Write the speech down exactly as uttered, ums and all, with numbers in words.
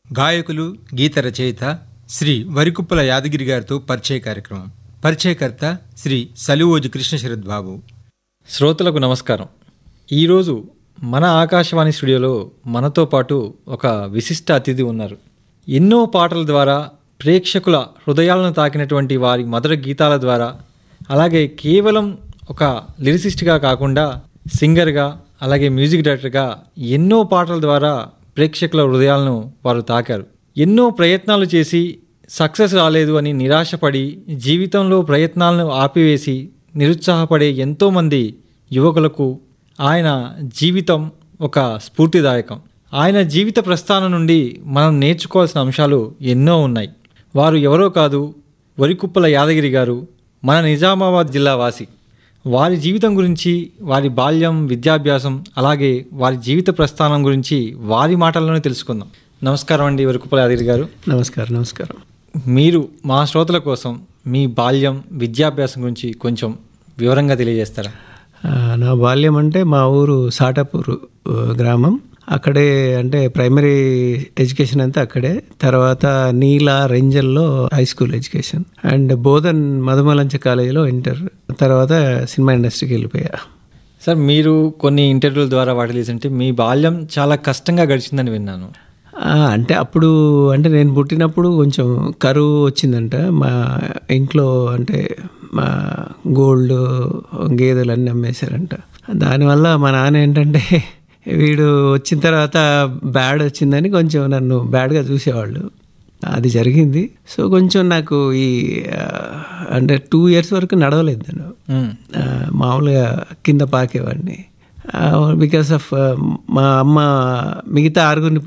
గాయకులు, గీత రచయిత శ్రీ వరికుప్పల యాదగిరి గారితో పరిచయ కార్యక్రమం. పరిచయకర్త శ్రీ సలివోజు కృష్ణశరత్ బాబు. శ్రోతలకు నమస్కారం. ఈరోజు మన ఆకాశవాణి స్టూడియోలో మనతో పాటు ఒక విశిష్ట అతిథి ఉన్నారు. ఎన్నో పాటల ద్వారా ప్రేక్షకుల హృదయాలను తాకినటువంటి వారి మధుర గీతాల ద్వారా, అలాగే కేవలం ఒక లిరిసిస్ట్గా కాకుండా సింగర్గా, అలాగే మ్యూజిక్ డైరెక్టర్గా ఎన్నో పాటల ద్వారా ప్రేక్షకుల హృదయాలను వారు తాకారు. ఎన్నో ప్రయత్నాలు చేసి సక్సెస్ రాలేదు అని నిరాశపడి జీవితంలో ప్రయత్నాలను ఆపివేసి నిరుత్సాహపడే ఎంతోమంది యువకులకు ఆయన జీవితం ఒక స్ఫూర్తిదాయకం. ఆయన జీవిత ప్రస్థానం నుండి మనం నేర్చుకోవాల్సిన అంశాలు ఎన్నో ఉన్నాయి. వారు ఎవరో కాదు, వరికుప్పల యాదగిరి గారు, మన నిజామాబాద్ జిల్లా వాసి. వారి జీవితం గురించి, వారి బాల్యం, విద్యాభ్యాసం, అలాగే వారి జీవిత ప్రస్థానం గురించి వారి మాటల్లోనే తెలుసుకుందాం. నమస్కారం అండి వరికుప్పల యాదగిరి గారు. నమస్కారం. నమస్కారం. మీరు మా శ్రోతల కోసం మీ బాల్యం, విద్యాభ్యాసం గురించి కొంచెం వివరంగా తెలియజేస్తారా? నా బాల్యం అంటే మా ఊరు సాటాపూర్ గ్రామం. అక్కడే అంటే ప్రైమరీ ఎడ్యుకేషన్ అంతా అక్కడే. తర్వాత నీలా రెంజల్లో high school education and Bodhan మధుమలంచ కాలేజీలో ఇంటర్. తర్వాత సినిమా ఇండస్ట్రీకి వెళ్ళిపోయా. సార్, మీరు కొన్ని ఇంటర్వ్యూల ద్వారా వాటి తెలిసింటే మీ బాల్యం చాలా కష్టంగా గడిచిందని విన్నాను. అంటే అప్పుడు అంటే నేను పుట్టినప్పుడు కొంచెం కరువు వచ్చిందంట మా ఇంట్లో. అంటే మా గోల్డ్, గేదెలు అన్నీ అమ్మేశారంట. దానివల్ల మా నాన్న ఏంటంటే వీడు వచ్చిన తర్వాత బ్యాడ్ వచ్చిందని కొంచెం నన్ను బ్యాడ్గా చూసేవాళ్ళు. అది జరిగింది. సో కొంచెం నాకు ఈ అంటే టూ ఇయర్స్ వరకు నడవలేదు నేను. మామూలుగా కింద పాకేవాడిని. బికాస్ ఆఫ్ మా అమ్మ మిగతా ఆరుగురిని